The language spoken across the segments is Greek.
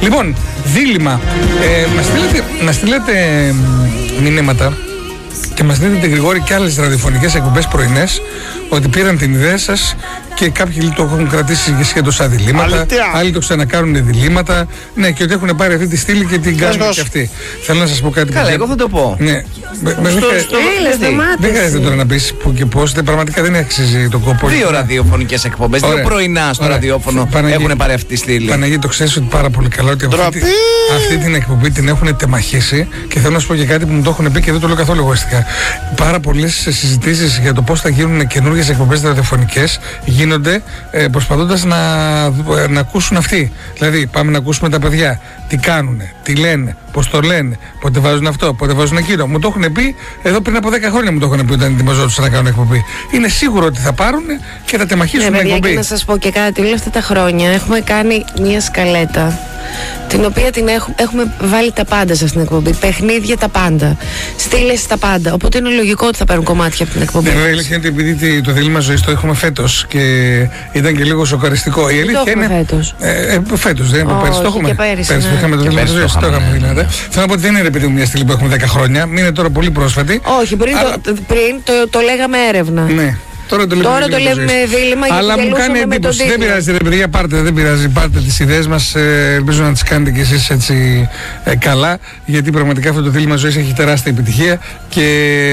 Λοιπόν, δίλημμα. Να στείλετε μηνύματα και μας δίνετε, Γρηγόρη, και άλλες ραδιοφωνικές εκπομπές πρωινές ότι πήραν την ιδέα σας και κάποιοι το έχουν κρατήσει σχεδόν σαν διλήμματα. Άλλοι το ξανακάνουν διλήμματα. Ναι, και ότι έχουν πάρει αυτή τη στήλη και την κάνουν και αυτοί. Θέλω να σας πω κάτι. Καλά, εγώ θα το πω. Ναι. Δεν χρειάζεται τώρα να πεις που και πώς. Πραγματικά δεν αξίζει το κόπο. 2 ραδιοφωνικές εκπομπές, 2 πρωινά στο ραδιόφωνο έχουν πάρει αυτή τη στήλη. Παναγί, το ξέρεις ότι πάρα πολύ καλά ότι αυτή την εκπομπή την έχουν τεμαχίσει και θέλω να σου πω και κάτι που μου το έχουν πει και δεν το λέω καθόλου εγωιστικά. Πάρα πολλές συζητήσεις για το πώς θα γίνουν καινούργιες εκπομπές ραδιοφωνικές γίνονται προσπαθώντας να ακούσουν αυτοί. Δηλαδή, πάμε να ακούσουμε τα παιδιά. Τι κάνουνε, τι λένε, πώς το λένε, πότε βάζουν αυτό, πότε βάζουν εκείνο. Μου το έχουν πει εδώ πριν από 10 χρόνια, μου το έχουν πει όταν ετοιμαζόντουσαν να κάνουν εκπομπή. Είναι σίγουρο ότι θα πάρουν και θα τεμαχίσουν την εκπομπή. Και να σας πω και κάτι, όλα αυτά τα χρόνια έχουμε κάνει μια σκαλέτα, την οποία την έχουμε βάλει τα πάντα σε αυτήν την εκπομπή. Παιχνίδια τα πάντα. Στήλες τα πάντα. Οπότε είναι λογικό ότι θα πάρουν κομμάτια από την εκπομπή. Βέβαια, η αλήθεια είναι ότι επειδή το δίλημμα ζωής το έχουμε φέτος και ήταν και λίγο σοκαριστικό. Η αλήθεια είναι. Φέτος, δεν είναι πέρυσι. Το έχουμε. Πέρυσι είχαμε το δίλημμα ζωής. Το είχαμε δηλαδή. Θέλω να πω ότι δεν είναι επειδή μια στήλη που έχουμε 10 χρόνια. Είναι τώρα πολύ πρόσφατη. Όχι, πριν το λέγαμε έρευνα. Ναι. Τώρα το λέμε δίλημμα, αλλά μου κάνει εντύπωση. Δεν πειράζει, ρε παιδιά, δεν πειράζει. Πάρτε τις ιδέες μας. Ελπίζω να τις κάνετε κι εσείς έτσι καλά. Γιατί πραγματικά αυτό το δίλημμα ζωής έχει τεράστια επιτυχία. Και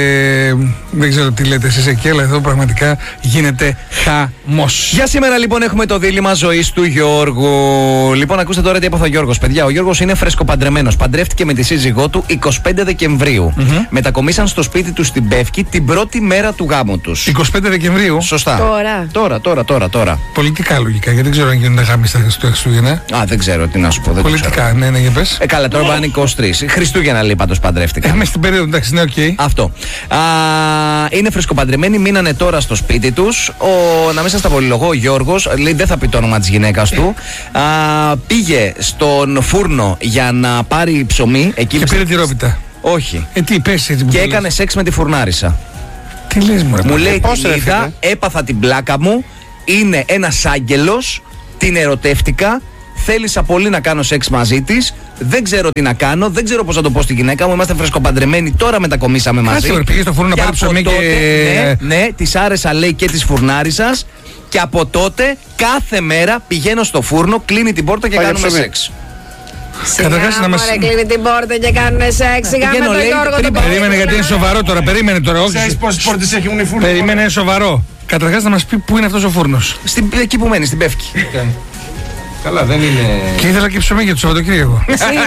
δεν ξέρω τι λέτε εσείς εκεί, αλλά εδώ πραγματικά γίνεται χαμός. Για σήμερα λοιπόν έχουμε το δίλημμα ζωής του Γιώργου. Λοιπόν, ακούστε τώρα τι έπαθε ο Γιώργος. Παιδιά, ο Γιώργος είναι φρεσκοπαντρεμένος. Παντρεύτηκε με τη σύζυγό του 25 Δεκεμβρίου. Μετακομίσαν στο σπίτι του στην Πεύκη την πρώτη μέρα του γάμου τους. 25 Δεκεμβρίου. Σωστά. Τώρα. Πολιτικά λογικά, γιατί δεν ξέρω αν γίνονται γάμοι στα Χριστούγεννα. Α, δεν ξέρω τι να σου πω. Πολιτικά, ναι, για πες. Καλά, τώρα πάνε 23. Χριστούγεννα λέει πάντως παντρεύτηκα. Μες στην περίοδο, εντάξει, ναι, οκ. Αυτό. Είναι φρεσκοπαντρεμένοι, μείνανε τώρα στο σπίτι τους. Να μην σας τα πολυλογώ, ο Γιώργος, λέει δεν θα πει το όνομα της γυναίκας του. Πήγε στον φούρνο για να πάρει ψωμί. Και πήρε τη ρόπιτα. Όχι. Τι πες έτσι που και έκανε σεξ με τη φουρνάρισα. Τι λες, μου λέει την είδα, έπαθα την πλάκα μου, είναι ένας άγγελος, την ερωτεύτηκα, θέλησα πολύ να κάνω σεξ μαζί της, δεν ξέρω τι να κάνω, δεν ξέρω πώς θα το πω στη γυναίκα μου, είμαστε φρεσκοπαντρεμένοι, τώρα μετακομίσαμε μαζί. Κάτσε, πήγε στο φούρνο να πάρει ψωμί και... Ναι, της άρεσα λέει και της φουρνάρισας και από τότε κάθε μέρα πηγαίνω στο φούρνο, κλείνει την πόρτα και κάνουμε σεξ. Καταρχάς να μας κλείνει την πόρτα και κάνουν σεξ. Σιγά με τον Γιώργο. Περίμενε γιατί είναι σοβαρό τώρα. Περίμενε τώρα. Ξέρεις πόσες πόρτες έχουν οι φούρνοι. Περίμενε, είναι σοβαρό. Καταρχάς να μας πει πού είναι αυτός ο φούρνος. Εκεί που μένει, στην Πεύκη. Καλά, δεν είναι. Και ήθελα και ψωμί για το Σαββατοκύριακο.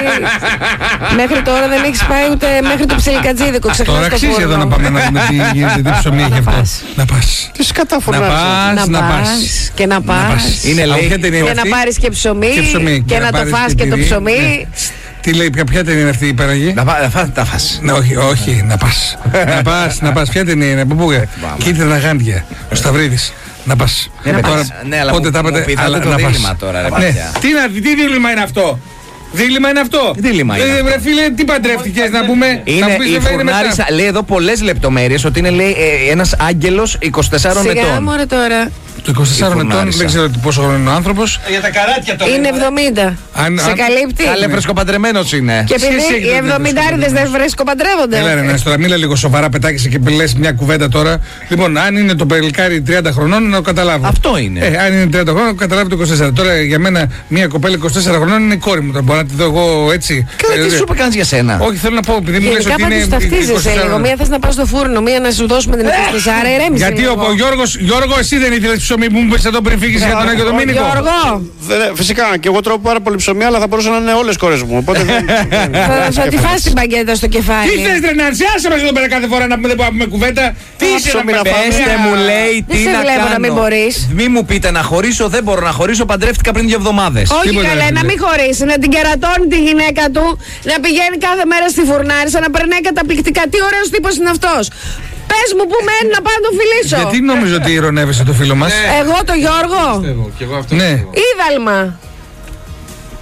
Μέχρι τώρα δεν έχεις πάει ούτε μέχρι το ψιλικατζίδικο. Τώρα αξίζει εδώ να πάμε να δούμε τι γίνεται, τι ψωμί έχει αυτό. Να πας. Τι σκατάφωνας. Να πας. Και να πας. Είναι λέει. Και να πάρεις και ψωμί. Και να το φας και το ψωμί. Τι λέει, ποια ταινία είναι αυτή η Παραγή? Να φας. Όχι, να πας. Να πας, ποια ταινία είναι, πού κοίτα τα γάντια, ο Σταυρίδης. Να πας. Ναι, αλλά πότε τα είπατε, αλλά να πας. Τι δίλημμα είναι αυτό? Δίλημμα είναι αυτό. Δίλημμα είναι. Ρε φίλε, τι παντρεύτηκες να πούμε? Είναι η φουρνάρισα, λέει εδώ πολλές λεπτομέρειες ότι είναι λέει ένας άγγελος 24 ετών. Σιγά μωρέ τώρα. Το 24 ετών δεν ξέρω πόσο χρόνο είναι ο άνθρωπος. Για τα καράτια τώρα. Είναι 70. Σε καλύπτει. Καλέ φρεσκοπαντρεμένος είναι. Και επειδή οι 70άριδες δεν φρεσκοπαντρεύονται. Έλα ρε, τώρα μίλα λίγο σοβαρά, πετάκησε και λες μια κουβέντα τώρα. Λοιπόν, αν είναι το περιλικάρι 30 χρονών να το καταλάβω. Αυτό είναι. Αν είναι 30 χρονών, καταλάβει το 24. Τώρα για μένα μια κοπέλα 24 χρονών είναι η κόρη μου. Μπορώ να τη δω εγώ έτσι. Καλά, τι σου είπε κανείς για σένα? Όχι, θέλω να πω, επειδή μου λες ότι είναι. Ταυτίζεσαι λίγο. Μία θες να πας στο φούρνο, μία να σου δώσουμε την 24, ηρέμησε. Γιατί ο Γιώργο, εσύ δεν ήθελες ψωμί που μου είπες εδώ πριν φύγεις για τον Άγιο Δομήνικο? Γιώργο! Φυσικά και εγώ τρώω πάρα πολύ ψωμί, αλλά θα μπορούσα να είναι όλες κόρες μου. Οπότε θα τη φας την μπαγκέτα στο κεφάλι. Τι θες ρε Νάνση, άσε μας εδώ πέρα κάθε φορά να πούμε κουβέντα. Τι είσαι να με πέστε μου λέει τι να κάνω. Να μην μπορείς. Μη μου πείτε να χωρίσω, δεν μπορώ να χωρίσω, παντρεύτηκα πριν 2 εβδομάδες. Όχι καλέ, να μην χωρίσει, να την κερατώνει τη γυναίκα του, να πηγαίνει κάθε μέρα στη φουρνάρισα, να περνάει καταπληκτικά. Τι ωραίος τύπος είναι αυτός. Πες μου που μένει να πάω να το φιλήσω. Γιατί νομίζω ότι ειρωνεύεσαι το φίλο μας? Εγώ το Γιώργο. Και εγώ αυτό. Ναι. Ήδαλμα. Τι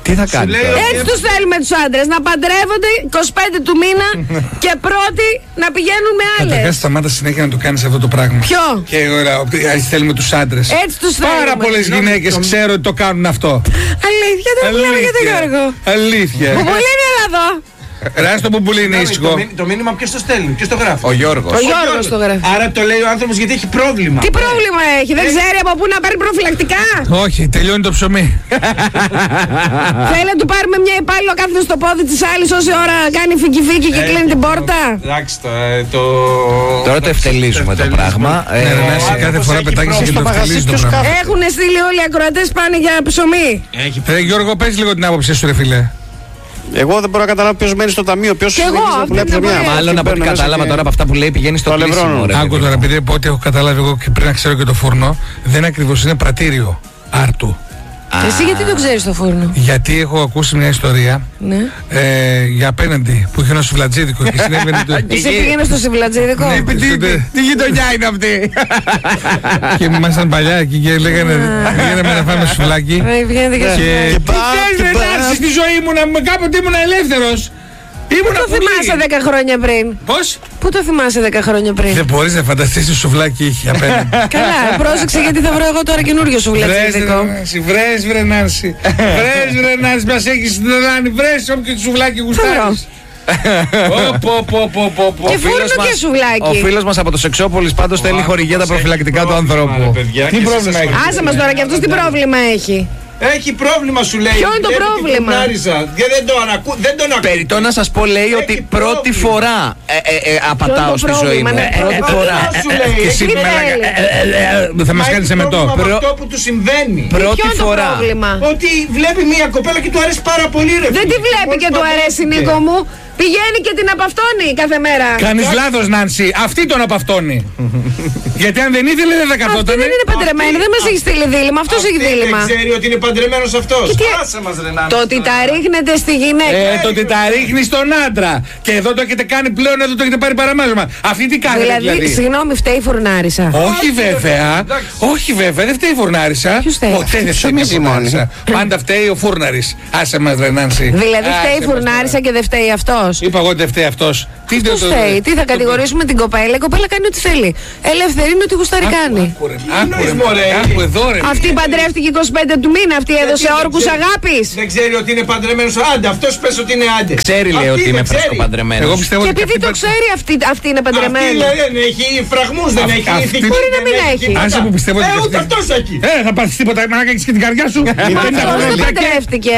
Τι θα κάνει τώρα? Έτσι τους θέλουμε τους άντρες, να παντρεύονται 25 του μήνα και πρώτοι να πηγαίνουν με άλλες. Καταρχάς σταμάτα συνέχεια να το κάνεις αυτό το πράγμα. Ποιο? Και ωραία, έτσι θέλουμε τους άντρες. Έτσι τους θέλουμε. Πάρα πολλές γυναίκες ξέρω ότι το κάνουν αυτό. Αλήθεια, δεν μιλάμε για τον Γιώργο. Αλήθεια. Που πολύ είναι εδώ. Ράστο που πολύ είναι ήσυχο. Το μήνυμα ποιος το στέλνει, ποιος το γράφει? Ο Γιώργος. Ο Γιώργος το γράφει. Άρα το λέει ο άνθρωπος γιατί έχει πρόβλημα. Τι πρόβλημα έχει, δεν ξέρει από πού να παίρνει προφυλακτικά. Όχι, τελειώνει το ψωμί. Θέλει να του πάρουμε μια υπάλληλο κάθεται στο πόδι της άλλης όση ώρα κάνει φίκι και κλείνει την πόρτα. Εντάξει Τώρα το ευτελίζουμε το πράγμα. Ναι, κάθε φορά πετάγεσαι και το ευτελίζεις το πράγμα. Έχουν στείλει όλοι οι ακροατές πάνε για ψωμί. Γιώργο, πες λίγο την άποψή σου, ρε φίλε. Εγώ δεν μπορώ να καταλάβω ποιος μένει στο ταμείο, ποιος συνεχίζει να πουλάει ψωμιά. Μάλλον από ό,τι κατάλαβα τώρα από αυτά που λέει πηγαίνει στο κλείσιμο. Άκου τώρα, επειδή από ό,τι έχω καταλάβει εγώ και πριν να ξέρω και το φούρνο, δεν ακριβώς είναι πρατήριο άρτου. Εσύ γιατί το ξέρεις το φούρνο? Γιατί έχω ακούσει μια ιστορία για απέναντι που είχε ένα σουβλατζίδικο και συνέβαινε το. Εσύ πήγαινε στο σουβλατζίδικο? Τι γειτονιά είναι αυτή? Και ήμασταν παλιά εκεί και λέγανε πήγαιναμε να φάμε σουβλάκι. Και θες να έρθεις στη ζωή μου να κάποτε ήμουν ελεύθερος. Πού το θυμάσαι 10 χρόνια πριν? Πώς? Πού το θυμάσαι 10 χρόνια πριν? Δεν μπορείς να φανταστείς τι σουβλάκι είχε απέναντι. Καλά, πρόσεξε γιατί θα βρω εγώ τώρα καινούριο σουβλατζίδικο. Βρες βρε Νάνση. Βρες βρε Νάνση, μας έχεις δράνει. Βρες όποιο σουβλάκι γουστάρεις. Και φούρνο και σουβλάκι. Ο φίλος μας από το Σεξόπολης πάντως θέλει χορηγία τα προφυλακτικά του ανθρώπου. Τι πρόβλημα έχει? Άσε μας τώρα και αυτός τι πρόβλημα έχει. Έχει πρόβλημα σου λέει. Ποιο είναι το πρόβλημα? Και δεν τον ακούω. Περιττό να σας πω λέει ότι πρώτη φορά απατάω στη ζωή μου. Πρώτη φορά. Και εσύ θα μας κάνεις εμετό. Αυτό που του συμβαίνει. Πρώτη φορά. Ότι βλέπει μια κοπέλα και του αρέσει πάρα πολύ ρε. Δεν τη βλέπει και του αρέσει Νίκο μου. Πηγαίνει και την απαυτώνει κάθε μέρα. Κάνεις λάθος Νάνση, αυτή τον απαυτώνει. Γιατί αν δεν ήθελε δεν θα καθόταν. Αυτή δεν είναι παντρεμένη, δεν μας έχει στείλει δίλημα, αυτός έχει δίλημα. Δεν ξέρει ότι είναι παντρεμένος αυτός. Το ότι τα ρίχνετε στη γυναίκα. Το ότι τα ρίχνει στον άντρα. Και εδώ το έχετε κάνει πλέον, εδώ το έχετε πάρει παραμάζωμα. Αυτή τι κάνει δηλαδή. Συγγνώμη, φταίει η φουρνάρισα. Όχι βέβαια, όχι βέβαια, δεν φταίει η φουρνάρισα. Ποτέ δεν φταίει η φουρνάρισα. Πάντα φταίει ο φούρναρης. Άσε μας ρε Νάνση. Δηλαδή φταίει η φουρνάρισα και δεν φταίει αυτός. Είπα εγώ ότι δεν φταίει αυτός. Αυτός φταίει. Τι θα κατηγορήσουμε την κοπέλα? Η κοπέλα κάνει ό,τι θέλει. Ελεύθερη είναι ότι γουστάρει κάνει. Αυτή παντρεύτηκε 25 του μήνα. Αυτή έδωσε όρκους αγάπης. Δεν ξέρει ότι είναι παντρεμένος. Άντε, αυτός πες ότι είναι άντε. Ξέρει λέει ότι είναι φρεσκοπαντρεμένος. Εγώ πιστεύω και ότι επειδή το ξέρει αυτή είναι παντρεμένη. Δεν έχει φραγμούς, δεν έχει ηθική. Μπορεί να μην έχει. Άσε που πιστεύω ότι. Ούτε αυτός έχει. Θα πάθεις τίποτα, να έχεις και την καρδιά σου. Αυτός δεν παντρεύτηκε.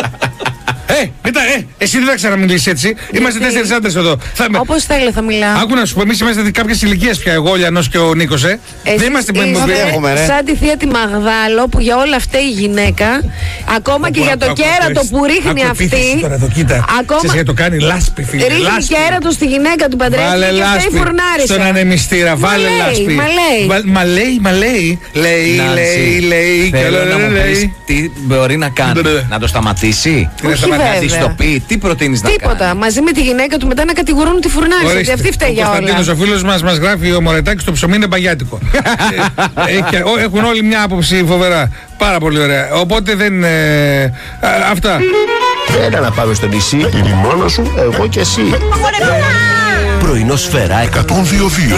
Εσύ δεν θα ξαναμιλήσεις έτσι. Είμαστε 4 άντρες εδώ. Όπως θέλω θα μιλάω. Άκου να σου πω, εμείς είμαστε κάποιες ηλικίες πια. Εγώ, ο Λιανός και ο Νίκος, δεν είμαστε σαν τη θεία τη Μαγδάλο που για όλα αυτά η γυναίκα, ακόμα και για το κέρατο που ρίχνει αυτή. Ακόμα και το κάνει λάσπη, φίλε. Ρίχνει κέρατο στη γυναίκα του παντρεύτηκε και αυτή η φουρνάρισα. Στον ανεμιστήρα, βάλε λάσπη. Μα λέει. Θέλω να μου πεις τι μπορεί να κάνει. Να το σταματήσει. Να της το πει, τι προτείνεις να κάνει? Τίποτα. Μαζί με τη γυναίκα του μετά να κατηγορούν τη φουρνάρισα. Γιατί αυτή φταίει για όλα. Ο Κωνσταντίνος ο φίλος μας γράφει ο Μωρετάκης το ψωμί είναι μπαγιάτικο. Έχουν όλοι μια άποψη φοβερά. Πάρα πολύ ωραία. Οπότε δεν. Αυτά. Έλα να πάμε στο νησί. Με τη μάνα σου, εγώ και εσύ. Πρωινό Σφαίρα 102,2.